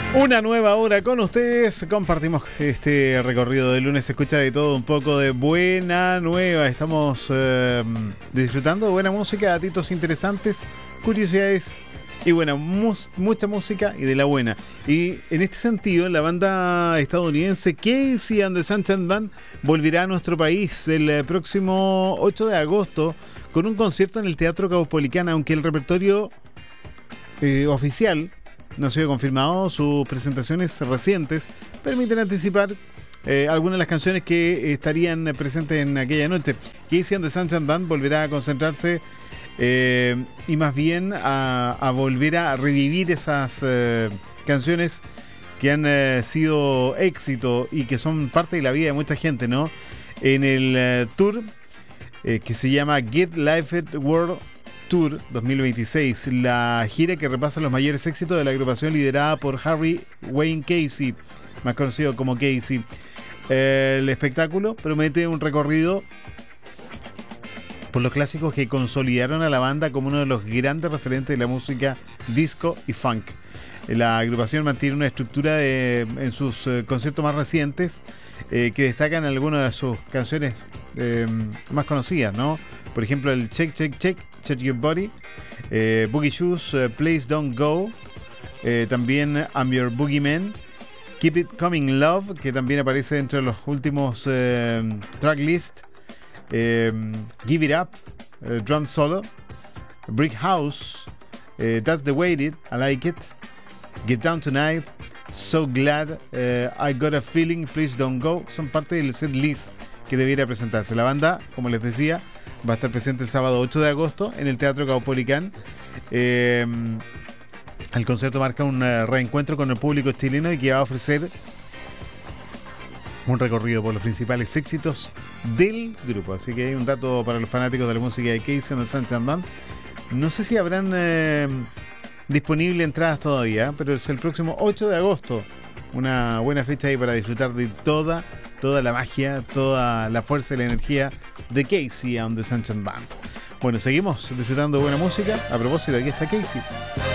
Una nueva hora con ustedes. Compartimos este recorrido de lunes. Se escucha de todo un poco de buena nueva. Estamos disfrutando de buena música, datitos interesantes, curiosidades y bueno, mucha música y de la buena. Y en este sentido, la banda estadounidense Casey and the Sunshine Band volverá a nuestro país el próximo 8 de agosto con un concierto en el Teatro Caupolicán, aunque el repertorio oficial no ha sido confirmado. Sus presentaciones recientes permiten anticipar algunas de las canciones que estarían presentes en aquella noche. Casey and the Sunshine Band volverá a concentrarse y más bien a volver a revivir esas canciones que han sido éxito y que son parte de la vida de mucha gente, ¿no? En el tour que se llama Get Life World Tour 2026, la gira que repasa los mayores éxitos de la agrupación liderada por Harry Wayne Casey, más conocido como Casey. El espectáculo promete un recorrido por los clásicos que consolidaron a la banda como uno de los grandes referentes de la música disco y funk. La agrupación mantiene una estructura en sus conciertos más recientes que destacan algunas de sus canciones más conocidas, ¿no? Por ejemplo, el Check Check Check, Check Your Body, Boogie Shoes, Please Don't Go, también I'm Your Boogeyman, Keep It Coming Love, que también aparece dentro de los últimos tracklist, Give It Up, Drum Solo, Brick House, That's the Way It, I Like It, Get Down Tonight, So Glad, I Got a Feeling, Please Don't Go, son parte del set list que debiera presentarse. La banda, como les decía, va a estar presente el sábado 8 de agosto en el Teatro Caupolicán. El concierto marca un reencuentro con el público chileno y que va a ofrecer un recorrido por los principales éxitos del grupo. Así que hay un dato para los fanáticos de la música de Casey and the Sunshine Band. No sé si habrán disponible entradas todavía, pero es el próximo 8 de agosto. Una buena fecha ahí para disfrutar de toda la magia, toda la fuerza y la energía de Casey and the Sunshine Band. Bueno, seguimos disfrutando de buena música. A propósito, aquí está Casey.